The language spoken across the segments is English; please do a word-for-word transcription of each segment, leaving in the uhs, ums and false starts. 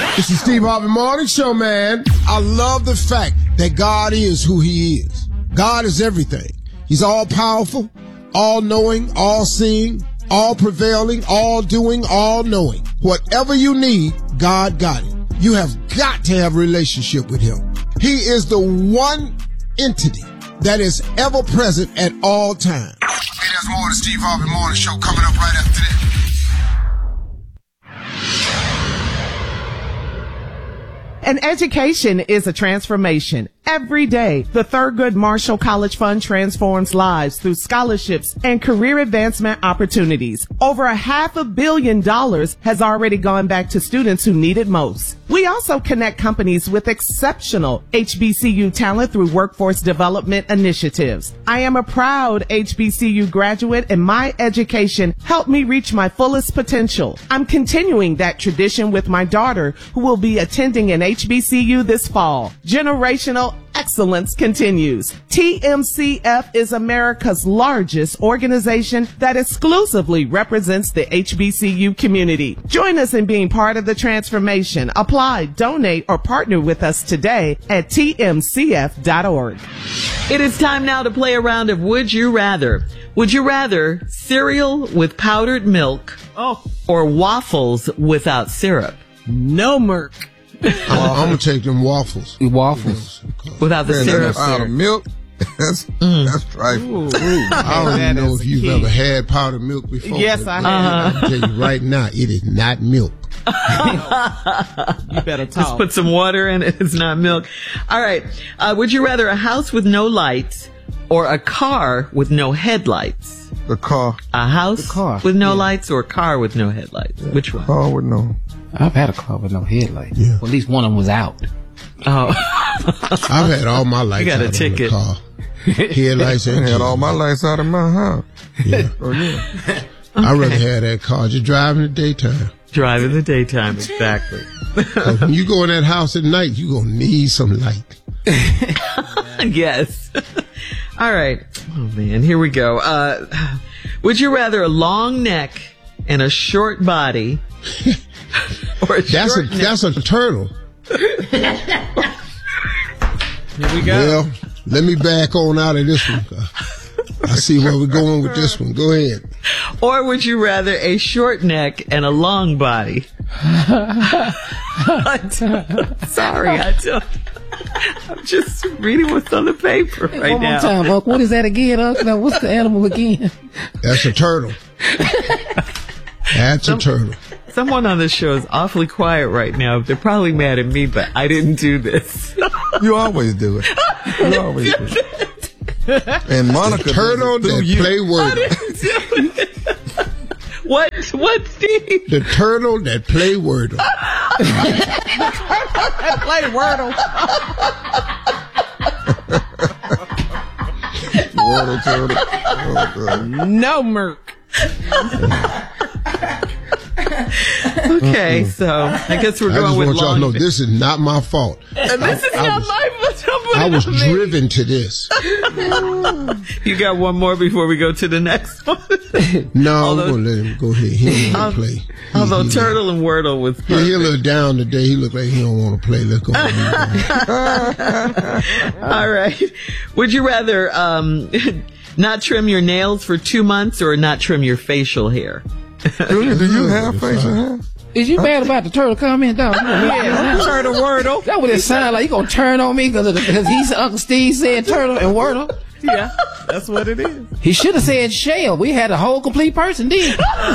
This is Steve Harvey Morning Show, man. I love the fact that God is who he is. God is everything. He's all powerful, all knowing, all seeing, all prevailing, all doing, all knowing. Whatever you need, God got it. You have got to have a relationship with him. He is the one entity that is ever present at all times. Hey, there's more of the Steve Harvey Morning Show coming up right after this. An education is a transformation. Every day, the Thurgood Marshall College Fund transforms lives through scholarships and career advancement opportunities. Over a half a billion dollars has already gone back to students who need it most. We also connect companies with exceptional H B C U talent through workforce development initiatives. I am a proud H B C U graduate, and my education helped me reach my fullest potential. I'm continuing that tradition with my daughter, who will be attending an H B C U this fall. Generational excellence continues. T M C F is America's largest organization that exclusively represents the H B C U community. Join us in being part of the transformation. Apply, donate, or partner with us today at T M C F dot org. It is time now to play a round of Would You Rather. Would you rather cereal with powdered milk oh. or waffles without syrup? No, Merc. I'm, I'm gonna take them waffles. Waffles without the Man, syrup. Out of milk. That's mm. that's trifling. Ooh, ooh. I don't even know if you've key. ever had powdered milk before. Yes, I have. Uh-huh. I can tell you right now, it is not milk. You better talk. Just put some water in it. It's not milk. All right. Uh, would you rather a house with no lights or a car with no headlights? The car. A house the car. with no yeah. lights or a car with no headlights? Yeah. Which one? Car with no. I've had a car with no headlights. Yeah. Well, at least one of them was out. Oh. I've had all my lights you got out a ticket. on the car. Headlights and I had all my lights out of my house. Yeah. Oh, yeah. Okay. I'd rather have that car. Just drive in the daytime. Drive in the daytime, exactly. When you go in that house at night, you're going to need some light. Yes. All right. Oh, man. Here we go. Uh, would you rather a long neck and a short body or a that's short a neck? That's a turtle. Here we go. Well, let me back on out of this one. I see where we're going with this one. Go ahead. Or would you rather a short neck and a long body? I Sorry, I don't. I'm just reading what's on the paper hey, right one now. One more time, Unc. What is that again, Unc? Now, what's the animal again? That's a turtle. That's Some, a turtle. Someone on this show is awfully quiet right now. They're probably mad at me, but I didn't do this. You always do it. You always do it. And Monica, the turtle that you. play Wordle. What? What, Steve? The turtle that play Wordle. Play Wordle. Wordle turtle. Oh, no, Merc. Okay, so I guess we're going I just with want y'all long. to know this is not my fault. And this is I, not I was, my fault. I was driven to this. You got one more before we go to the next one? No, although, I'm going to let him go ahead. He don't want to play. He, although he, Turtle and Wordle was perfect. Yeah, he a little down today. He look like he don't want to play. Let's go. All right. Would you rather um, not trim your nails for two months or not trim your facial hair? Junior, do you have facial hair? Is you mad about the turtle comment, dog? Yeah, Turtle Wordle. That would it sound like you gonna turn on me because because he's Uncle Steve said turtle and Wordle. Yeah, that's what it is. He should have said shell. We had a whole complete person then.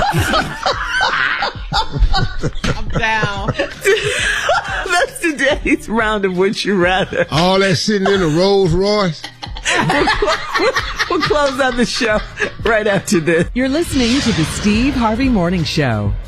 I'm down. That's today's round of Would You Rather. All that sitting in a Rolls Royce. We'll close out the show right after this. You're listening to the Steve Harvey Morning Show.